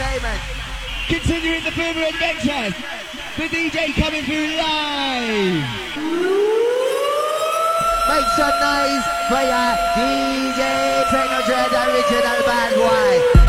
Entertainment. Continuing the further adventures, the DJ coming through live. Make some noise for your DJ Techno Dread original bad boy.